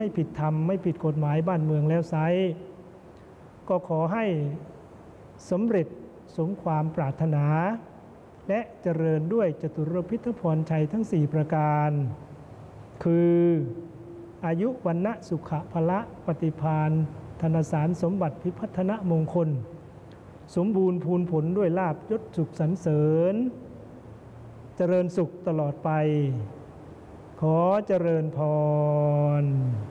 ไม่ผิดธรรมไม่ผิดกฎหมายบ้านเมืองแล้วไซร้ก็ขอให้สำเร็จสมความปรารถนาและเจริญด้วยจตุรพิทพรชัยทั้ง4ประการคืออายุวรรณะสุขภละปฏิภาณธนสารสมบัติพิพัฒนมงคลสมบูรณ์พูนผลด้วยลาภยศสุขสรรเสริญเจริญสุขตลอดไปขอเจริญพร